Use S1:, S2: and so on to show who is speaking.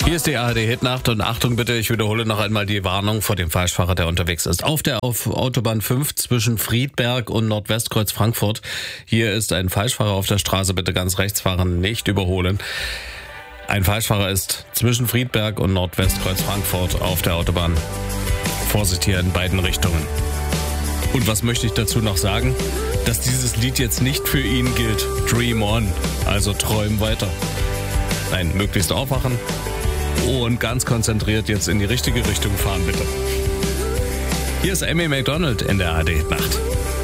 S1: Hier ist die ARD-Hitnacht und Achtung bitte, ich wiederhole noch einmal die Warnung vor dem Falschfahrer, der unterwegs ist. Auf Autobahn 5 zwischen Friedberg und Nordwestkreuz Frankfurt. Hier ist ein Falschfahrer auf der Straße, bitte ganz rechts fahren, nicht überholen. Ein Falschfahrer ist zwischen Friedberg und Nordwestkreuz Frankfurt auf der Autobahn. Vorsicht hier in beiden Richtungen. Und was möchte ich dazu noch sagen? Dass dieses Lied jetzt nicht für ihn gilt. Dream on, also träum weiter. Nein, möglichst aufwachen und ganz konzentriert jetzt in die richtige Richtung fahren, bitte. Hier ist Amy McDonald in der ARD-Nacht.